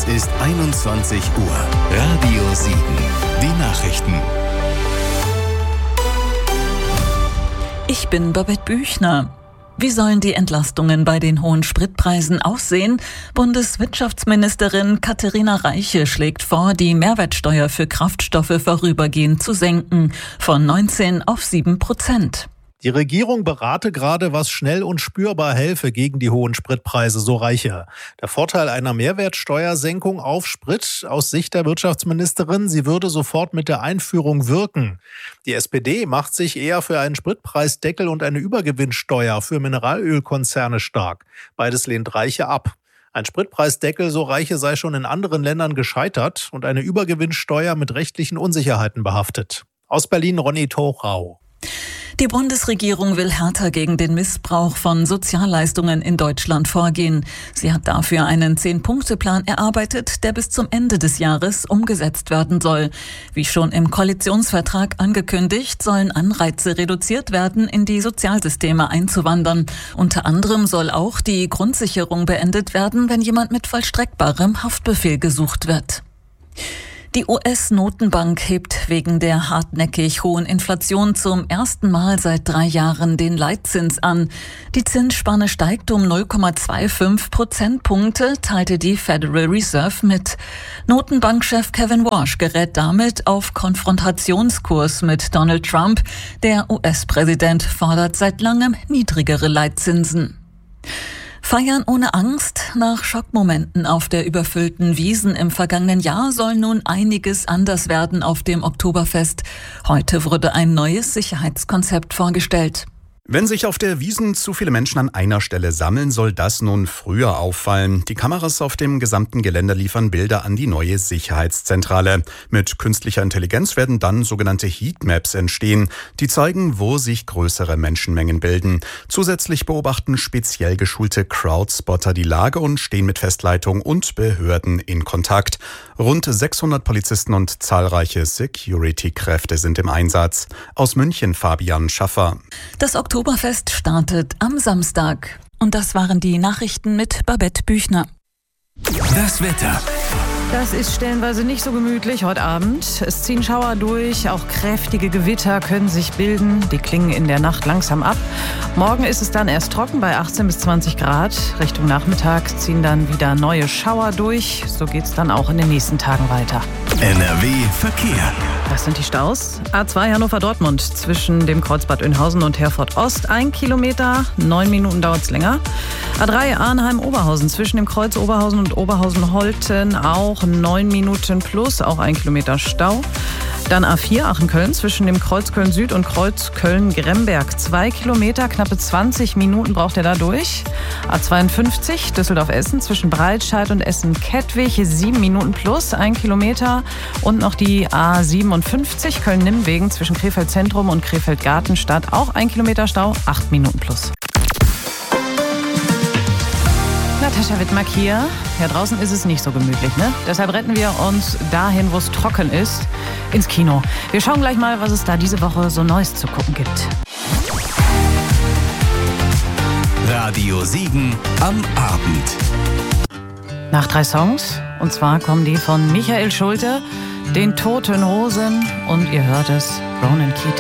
Es ist 21 Uhr. Radio Siegen. Die Nachrichten. Ich bin Babette Büchner. Wie sollen die Entlastungen bei den hohen Spritpreisen aussehen? Bundeswirtschaftsministerin Katharina Reiche schlägt vor, die Mehrwertsteuer für Kraftstoffe vorübergehend zu senken, von 19 auf 7%. Die Regierung berate gerade, was schnell und spürbar helfe gegen die hohen Spritpreise, so Reiche. Der Vorteil einer Mehrwertsteuersenkung auf Sprit aus Sicht der Wirtschaftsministerin, sie würde sofort mit der Einführung wirken. Die SPD macht sich eher für einen Spritpreisdeckel und eine Übergewinnsteuer für Mineralölkonzerne stark. Beides lehnt Reiche ab. Ein Spritpreisdeckel, so Reiche, sei schon in anderen Ländern gescheitert und eine Übergewinnsteuer mit rechtlichen Unsicherheiten behaftet. Aus Berlin Ronny Thorau. Die Bundesregierung will härter gegen den Missbrauch von Sozialleistungen in Deutschland vorgehen. Sie hat dafür einen 10-Punkte-Plan erarbeitet, der bis zum Ende des Jahres umgesetzt werden soll. Wie schon im Koalitionsvertrag angekündigt, sollen Anreize reduziert werden, in die Sozialsysteme einzuwandern. Unter anderem soll auch die Grundsicherung beendet werden, wenn jemand mit vollstreckbarem Haftbefehl gesucht wird. Die US-Notenbank hebt wegen der hartnäckig hohen Inflation zum ersten Mal seit 3 Jahren den Leitzins an. Die Zinsspanne steigt um 0,25 Prozentpunkte, teilte die Federal Reserve mit. Notenbankchef Kevin Warsh gerät damit auf Konfrontationskurs mit Donald Trump. Der US-Präsident fordert seit langem niedrigere Leitzinsen. Feiern ohne Angst? Nach Schockmomenten auf der überfüllten Wiesn im vergangenen Jahr soll nun einiges anders werden auf dem Oktoberfest. Heute wurde ein neues Sicherheitskonzept vorgestellt. Wenn sich auf der Wiesn zu viele Menschen an einer Stelle sammeln, soll das nun früher auffallen. Die Kameras auf dem gesamten Gelände liefern Bilder an die neue Sicherheitszentrale. Mit künstlicher Intelligenz werden dann sogenannte Heatmaps entstehen, die zeigen, wo sich größere Menschenmengen bilden. Zusätzlich beobachten speziell geschulte Crowdspotter die Lage und stehen mit Festleitung und Behörden in Kontakt. Rund 600 Polizisten und zahlreiche Security-Kräfte sind im Einsatz. Aus München Fabian Schaffer. Das Oktoberfest startet am Samstag. Und das waren die Nachrichten mit Babette Büchner. Das Wetter. Das ist stellenweise nicht so gemütlich heute Abend. Es ziehen Schauer durch, auch kräftige Gewitter können sich bilden. Die klingen in der Nacht langsam ab. Morgen ist es dann erst trocken bei 18 bis 20 Grad. Richtung Nachmittag ziehen dann wieder neue Schauer durch. So geht es dann auch in den nächsten Tagen weiter. NRW Verkehr. Das sind die Staus. A2 Hannover-Dortmund zwischen dem Kreuz Bad Oeynhausen und Herford Ost 1 Kilometer, 9 Minuten dauert es länger. A3 Arnheim-Oberhausen zwischen dem Kreuz Oberhausen und Oberhausen-Holten auch 9 Minuten plus, auch 1 Kilometer Stau. Dann A4 Aachen-Köln zwischen dem Kreuz Köln-Süd und Kreuz Köln-Gremberg 2 Kilometer, knappe 20 Minuten braucht er da durch. A52 Düsseldorf-Essen zwischen Breitscheid und Essen-Kettwig 7 Minuten plus, 1 Kilometer. Und noch die A57 Köln-Nimmwegen zwischen Krefeld-Zentrum und Krefeld-Gartenstadt auch 1 Kilometer Stau, 8 Minuten plus. Natascha Wittmark hier. Ja, draußen ist es nicht so gemütlich, ne? Deshalb retten wir uns dahin, wo es trocken ist, ins Kino. Wir schauen gleich mal, was es da diese Woche so Neues zu gucken gibt. Radio Siegen am Abend. Nach 3 Songs. Und zwar kommen die von Michael Schulte, den Toten Hosen und ihr hört es, Ronan Keating.